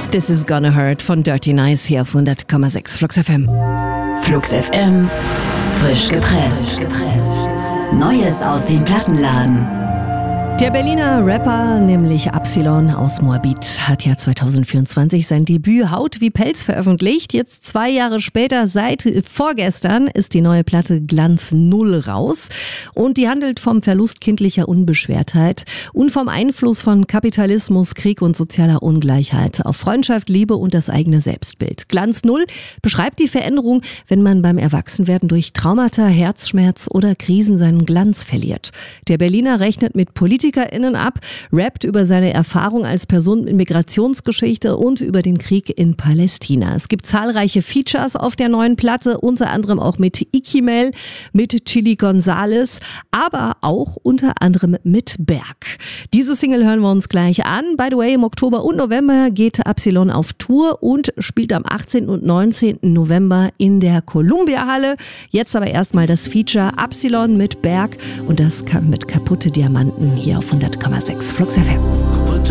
This is Gonna Hurt von Dirty Nice hier auf 100,6 Flux FM. Flux FM, frisch gepresst. Neues aus dem Plattenladen. Der Berliner Rapper, nämlich Absilon aus Moabit, hat ja 2024 sein Debüt Haut wie Pelz veröffentlicht. Jetzt 2 Jahre später, seit vorgestern, ist die neue Platte Glanz 0 raus. Und die handelt vom Verlust kindlicher Unbeschwertheit und vom Einfluss von Kapitalismus, Krieg und sozialer Ungleichheit auf Freundschaft, Liebe und das eigene Selbstbild. Glanz 0 beschreibt die Veränderung, wenn man beim Erwachsenwerden durch Traumata, Herzschmerz oder Krisen seinen Glanz verliert. Der Berliner rechnet mit PolitikerInnen ab, rappt über seine Erfahrung als Person mit Migrationsgeschichte und über den Krieg in Palästina. Es gibt zahlreiche Features auf der neuen Platte, unter anderem auch mit Ikimel, mit Chili Gonzales, aber auch unter anderem mit Berg. Diese Single hören wir uns gleich an. By the way, im Oktober und November geht Absilon auf Tour und spielt am 18. und 19. November in der Columbia-Halle. Jetzt aber erstmal das Feature Absilon mit Berg und das mit Kaputte Diamanten hier auf 100,6 Flux FM.